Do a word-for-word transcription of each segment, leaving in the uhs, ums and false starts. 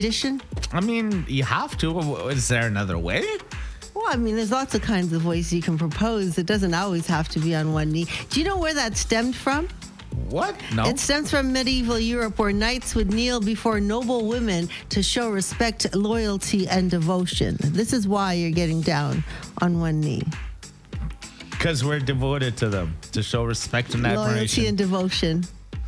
tradition? I mean, you have to. Is there another way? Well, I mean, there's lots of kinds of ways you can propose. It doesn't always have to be on one knee. Do you know where that stemmed from? What? No. It stems from medieval Europe, where knights would kneel before noble women to show respect, loyalty, and devotion. This is why you're getting down on one knee. Because we're devoted to them, to show respect and admiration. Loyalty and devotion.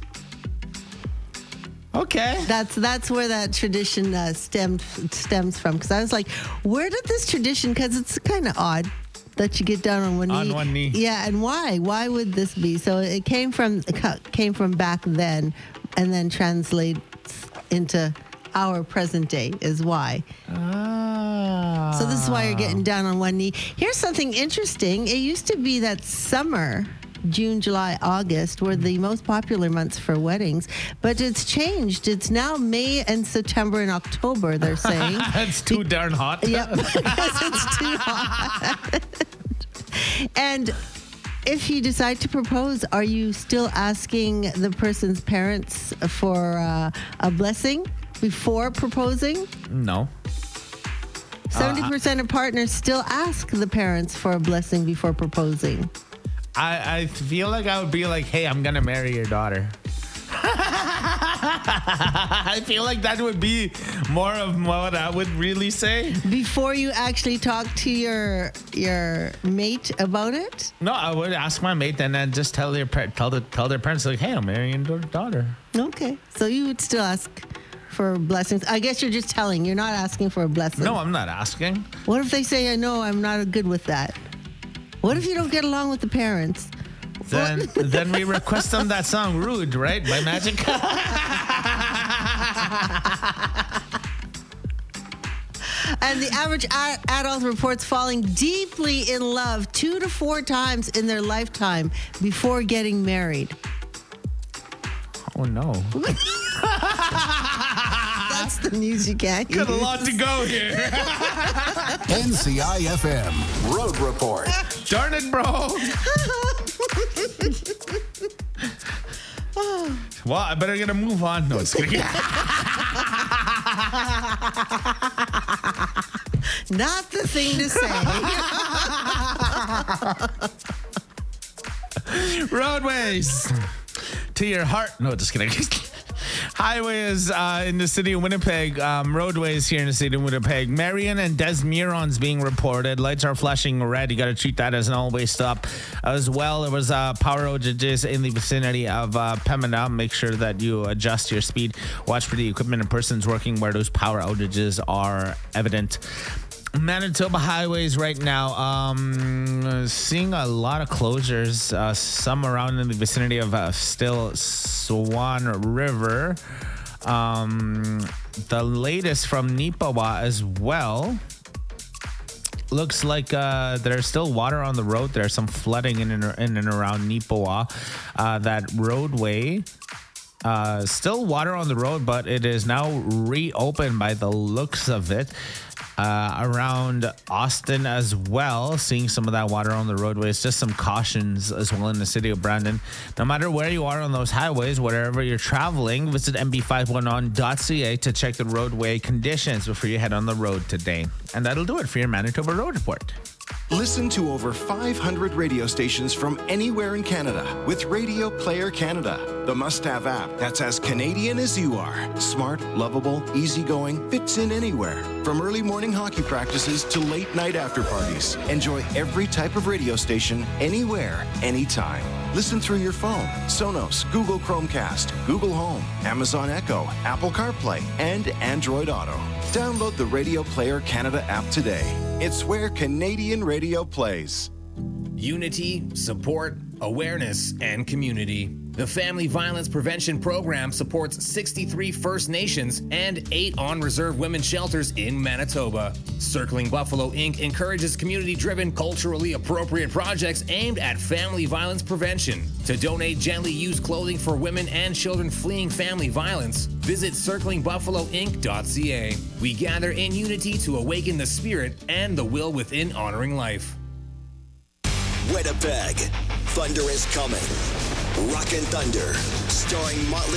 Okay. That's that's where that tradition uh, stemmed stems from. Because I was like, where did this tradition? Because it's kind of odd that you get down on one knee. On one knee. Yeah, and why? Why would this be? So it came from it came from back then, and then translates into our present day is why. Ah. So this is why you're getting down on one knee. Here's something interesting. It used to be that summer, June, July, August were the most popular months for weddings, but it's changed. It's now May and September and October, they're saying. It's too darn hot. Yep, because it's too hot. And if you decide to propose, are you still asking the person's parents for uh, a blessing before proposing? No. seventy percent of partners still ask the parents for a blessing before proposing. I, I feel like I would be like, hey, I'm going to marry your daughter. I feel like that would be more of what I would really say. Before you actually talk to your your mate about it? No, I would ask my mate and then just tell their tell the tell their parents like, hey, I'm marrying your daughter. Okay, so you would still ask for blessings. I guess you're just telling. You're not asking for a blessing. No, I'm not asking. What if they say, no, I'm not good with that? What if you don't get along with the parents? Then then we request them that song Rude, right? By Magic. And the average a- adult reports falling deeply in love two to four times in their lifetime before getting married. Oh, no. That's the news you can't Got a use. lot to go here. N C I F M Road Report. Darn it, bro. Well, I better get a move on. No, it's kidding. Not the thing to say. Roadways to your heart. No, just kidding. Highways uh, in the city of Winnipeg, um, roadways here in the city of Winnipeg. Marion and Des Muron's being reported. Lights are flashing red. You got to treat that as an all-way stop. As well, there was uh, power outages in the vicinity of uh, Pembina. Make sure that you adjust your speed. Watch for the equipment and persons working where those power outages are evident. Manitoba highways right now, um, seeing a lot of closures, uh, some around in the vicinity of uh, still Swan River. Um, the latest from Nipawa as well. Looks like uh, there's still water on the road. There's some flooding in and, in and around Nipawa. Uh, that roadway. Uh, still water on the road, but it is now reopened by the looks of it. Uh, around Austin as well, seeing some of that water on the roadways. Just some cautions as well in the city of Brandon. No matter where you are on those highways, wherever you're traveling, visit m b five one on dot c a to check the roadway conditions before you head on the road today. And that'll do it for your Manitoba Road Report. Listen to over five hundred radio stations from anywhere in Canada with Radio Player Canada, the must-have app that's as Canadian as you are. Smart, lovable, easygoing, fits in anywhere. From early morning hockey practices to late night after parties. Enjoy every type of radio station, anywhere, anytime. Listen through your phone, Sonos, Google Chromecast, Google Home, Amazon Echo, Apple CarPlay, and Android Auto. Download the Radio Player Canada app today. It's where Canadian radio plays. Unity, support, awareness, and community. The Family Violence Prevention Program supports sixty-three First Nations and eight on-reserve women's shelters in Manitoba. Circling Buffalo Incorporated encourages community-driven, culturally appropriate projects aimed at family violence prevention. To donate gently used clothing for women and children fleeing family violence, visit circling buffalo inc dot c a. We gather in unity to awaken the spirit and the will within honoring life. Winnipeg, Thunder is coming. Rockin' Thunder, starring Motley